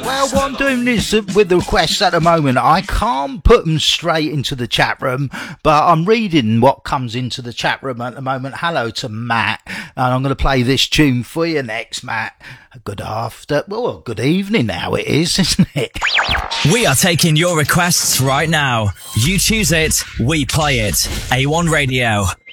Well, what I'm doing is with the requests at the moment, I can't put them straight into the chat room, but I'm reading what comes into the chat room at the moment. Hello to Matt, and I'm going to play this tune for you next, Matt. Good evening now it is, isn't it? We are taking your requests right now. You choose it, we play it. A1 Radio.